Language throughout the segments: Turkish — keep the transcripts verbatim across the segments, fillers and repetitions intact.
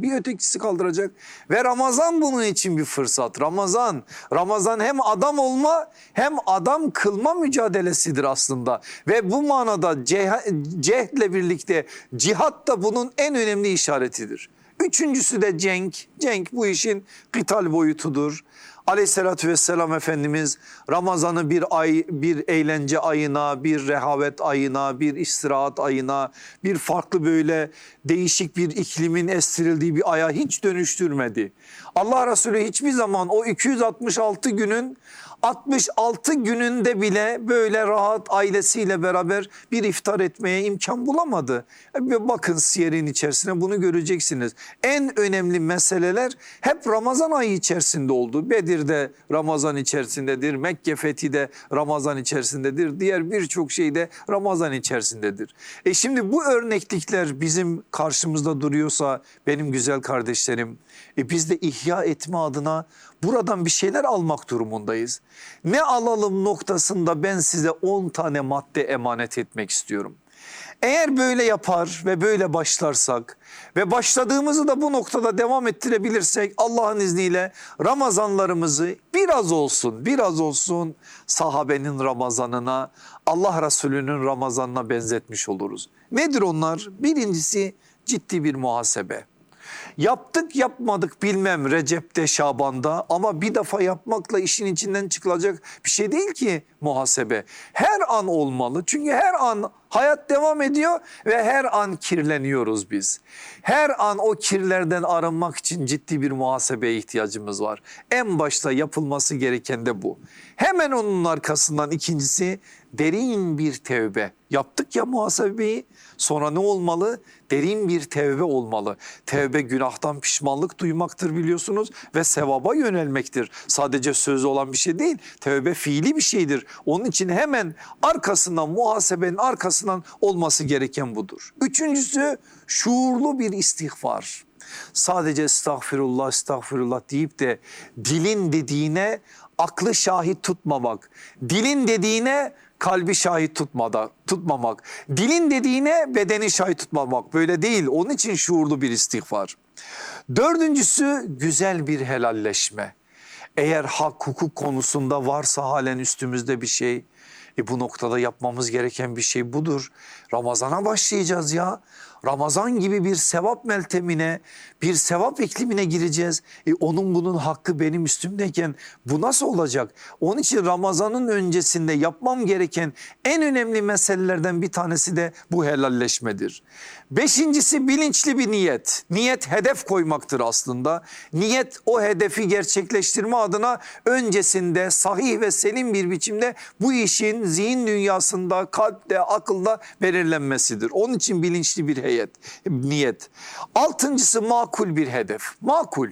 bir ötekisi kaldıracak. Ve Ramazan bunun için bir fırsat. Ramazan, Ramazan hem adam olma hem adam kılma mücadelesidir aslında. Ve bu manada cehdle birlikte cihat da bunun en önemli işaretidir. Üçüncüsü de cenk. Cenk bu işin kıtal boyutudur. Aleyhissalatü vesselam Efendimiz Ramazan'ı bir ay, bir eğlence ayına, bir rehavet ayına, bir istirahat ayına, bir farklı böyle değişik bir iklimin estirildiği bir aya hiç dönüştürmedi. Allah Resulü hiçbir zaman o iki yüz altmış altı günün altmış altı gününde bile böyle rahat ailesiyle beraber bir iftar etmeye imkan bulamadı. Bakın siyerin içerisine bunu göreceksiniz. En önemli meseleler hep Ramazan ayı içerisinde oldu. Bedir'de Ramazan içerisindedir, Mekke fethi de Ramazan içerisindedir, diğer birçok şey de Ramazan içerisindedir. E şimdi bu örneklikler bizim karşımızda duruyorsa benim güzel kardeşlerim, e biz de ihya etme adına buradan bir şeyler almak durumundayız. Ne alalım noktasında ben size on tane madde emanet etmek istiyorum. Eğer böyle yapar ve böyle başlarsak ve başladığımızı da bu noktada devam ettirebilirsek Allah'ın izniyle Ramazanlarımızı biraz olsun biraz olsun sahabenin Ramazanına, Allah Resulü'nün Ramazanına benzetmiş oluruz. Nedir onlar? Birincisi ciddi bir muhasebe. Yaptık yapmadık bilmem Recep'te, Şaban'da, ama bir defa yapmakla işin içinden çıkılacak bir şey değil ki muhasebe. Her an olmalı, çünkü her an hayat devam ediyor ve her an kirleniyoruz biz. Her an o kirlerden arınmak için ciddi bir muhasebeye ihtiyacımız var. En başta yapılması gereken de bu. Hemen onun arkasından ikincisi derin bir tevbe. Yaptık ya muhasebeyi, sonra ne olmalı? Derin bir tevbe olmalı. Tevbe günahtan pişmanlık duymaktır biliyorsunuz ve sevaba yönelmektir. Sadece söz olan bir şey değil, tevbe fiili bir şeydir. Onun için hemen arkasından, muhasebenin arkasından olması gereken budur. Üçüncüsü şuurlu bir istiğfar. Sadece estağfirullah, estağfirullah deyip de dilin dediğine aklı şahit tutmamak, dilin dediğine kalbi şahit tutmada, tutmamak, dilin dediğine bedeni şahit tutmamak, böyle değil. Onun için şuurlu bir istiğfar. Dördüncüsü güzel bir helalleşme. Eğer hak hukuk konusunda varsa halen üstümüzde bir şey, e bu noktada yapmamız gereken bir şey budur. Ramazana başlayacağız ya. Ramazan gibi bir sevap meltemine, bir sevap iklimine gireceğiz. E onun bunun hakkı benim üstümdeyken bu nasıl olacak? Onun için Ramazan'ın öncesinde yapmam gereken en önemli meselelerden bir tanesi de bu helalleşmedir. Beşincisi bilinçli bir niyet. Niyet hedef koymaktır aslında. Niyet o hedefi gerçekleştirme adına öncesinde sahih ve selim bir biçimde bu işin zihin dünyasında, kalpte, akılda belirlenmesidir. Onun için bilinçli bir heyet, niyet. Altıncısı makul bir hedef. Makul.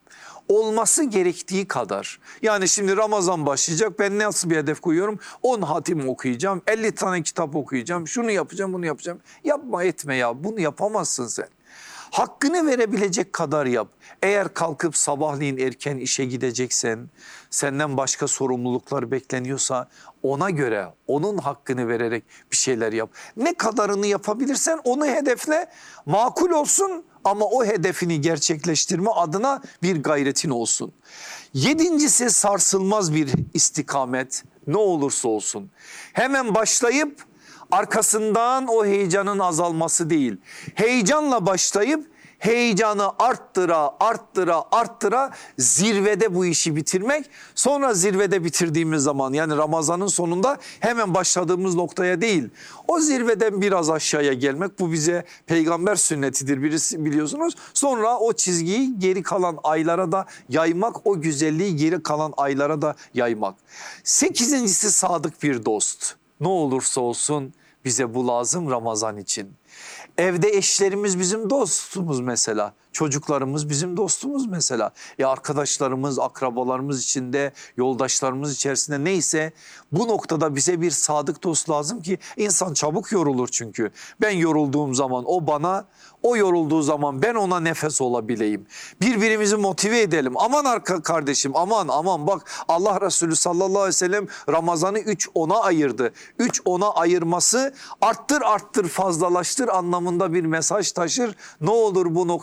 Olması gerektiği kadar. Yani şimdi Ramazan başlayacak, ben nasıl bir hedef koyuyorum? on hatim okuyacağım, elli tane kitap okuyacağım, şunu yapacağım, bunu yapacağım. Yapma etme ya, bunu yapamazsın sen. Hakkını verebilecek kadar yap. Eğer kalkıp sabahleyin erken işe gideceksen, senden başka sorumluluklar bekleniyorsa ona göre, onun hakkını vererek bir şeyler yap. Ne kadarını yapabilirsen onu hedefle, makul olsun ama o hedefini gerçekleştirme adına bir gayretin olsun. Yedincisi sarsılmaz bir istikamet, ne olursa olsun. Hemen başlayıp arkasından o heyecanın azalması değil. Heyecanla başlayıp heyecanı arttıra arttıra arttıra zirvede bu işi bitirmek. Sonra zirvede bitirdiğimiz zaman, yani Ramazan'ın sonunda hemen başladığımız noktaya değil, o zirveden biraz aşağıya gelmek, bu bize peygamber sünnetidir birisi, biliyorsunuz. Sonra o çizgiyi geri kalan aylara da yaymak, o güzelliği geri kalan aylara da yaymak. Sekizincisi sadık bir dost. Ne olursa olsun bize bu lazım Ramazan için. Evde eşlerimiz bizim dostumuz mesela. Çocuklarımız bizim dostumuz mesela. E arkadaşlarımız, akrabalarımız içinde, yoldaşlarımız içerisinde neyse, bu noktada bize bir sadık dost lazım ki insan çabuk yorulur çünkü. Ben yorulduğum zaman o bana, o yorulduğu zaman ben ona nefes olabileyim. Birbirimizi motive edelim. Aman arka kardeşim, aman aman bak, Allah Resulü sallallahu aleyhi ve sellem Ramazan'ı üç ona ayırdı. üç ona ayırması arttır arttır fazlalaştır anlamında bir mesaj taşır. Ne olur bu noktada bu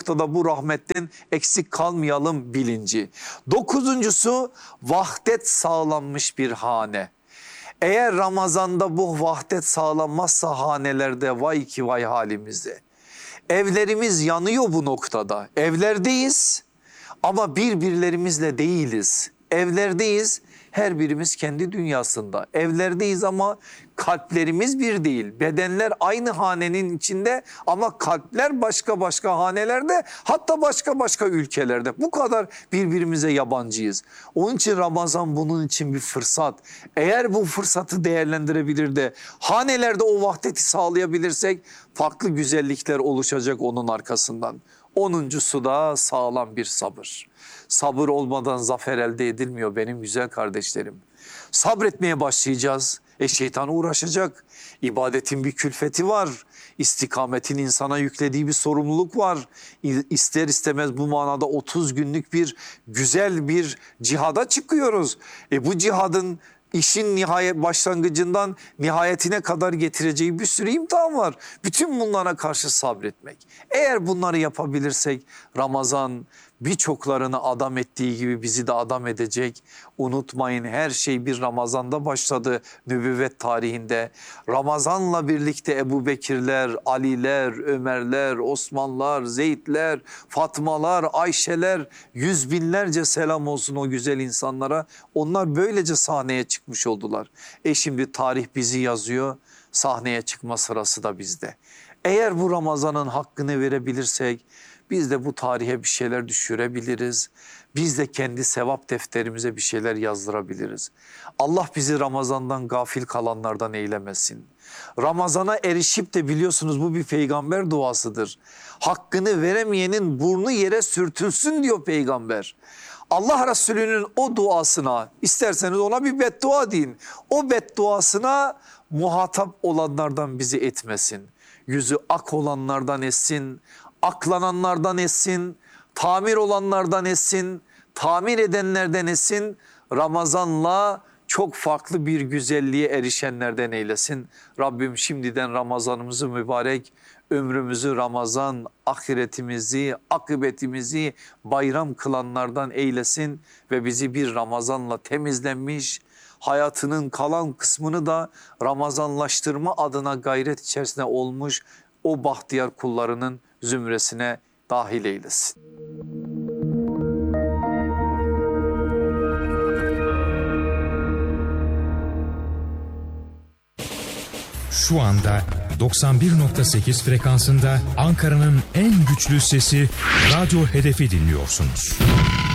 bu rahmetten eksik kalmayalım bilinci. Dokuzuncusu vahdet sağlanmış bir hane. Eğer Ramazan'da bu vahdet sağlanmazsa hanelerde vay ki vay halimizde. Evlerimiz yanıyor bu noktada. Evlerdeyiz ama birbirlerimizle değiliz. Evlerdeyiz, her birimiz kendi dünyasında. Evlerdeyiz ama kalplerimiz bir değil. Bedenler aynı hanenin içinde ama kalpler başka başka hanelerde, hatta başka başka ülkelerde. Bu kadar birbirimize yabancıyız. Onun için Ramazan bunun için bir fırsat. Eğer bu fırsatı değerlendirebilir de hanelerde o vahdeti sağlayabilirsek farklı güzellikler oluşacak onun arkasından. Onuncusu da sağlam bir sabır. Sabır olmadan zafer elde edilmiyor benim güzel kardeşlerim. Sabretmeye başlayacağız. E şeytan uğraşacak. İbadetin bir külfeti var. İstikametin insana yüklediği bir sorumluluk var. İster istemez bu manada otuz günlük bir güzel bir cihada çıkıyoruz. E bu cihadın İşin nihayet başlangıcından nihayetine kadar getireceği bir sürü imtihan var. Bütün bunlara karşı sabretmek. Eğer bunları yapabilirsek Ramazan birçoklarını adam ettiği gibi bizi de adam edecek. Unutmayın, her şey bir Ramazan'da başladı nübüvvet tarihinde. Ramazan'la birlikte Ebu Bekirler, Aliler, Ömerler, Osmanlar, Zeydler, Fatmalar, Ayşeler, yüz binlerce selam olsun o güzel insanlara. Onlar böylece sahneye çıkmış oldular. E şimdi tarih bizi yazıyor, sahneye çıkma sırası da bizde. Eğer bu Ramazan'ın hakkını verebilirsek biz de bu tarihe bir şeyler düşürebiliriz. Biz de kendi sevap defterimize bir şeyler yazdırabiliriz. Allah bizi Ramazan'dan gafil kalanlardan eylemesin. Ramazan'a erişip de biliyorsunuz bu bir peygamber duasıdır. Hakkını veremeyenin burnu yere sürtülsün diyor peygamber. Allah Resulü'nün o duasına, isterseniz ona bir beddua deyin. O bedduasına muhatap olanlardan bizi etmesin. Yüzü ak olanlardan etsin, aklananlardan etsin, tamir olanlardan etsin, tamir edenlerden etsin. Ramazan'la çok farklı bir güzelliğe erişenlerden eylesin. Rabbim şimdiden Ramazanımızı mübarek, ömrümüzü Ramazan, ahiretimizi, akıbetimizi bayram kılanlardan eylesin ve bizi bir Ramazan'la temizlenmiş, hayatının kalan kısmını da Ramazanlaştırma adına gayret içerisinde olmuş o bahtiyar kullarının zümresine dahil eylesin. Şu anda doksan bir nokta sekiz frekansında Ankara'nın en güçlü sesi Radyo Hedef'i dinliyorsunuz.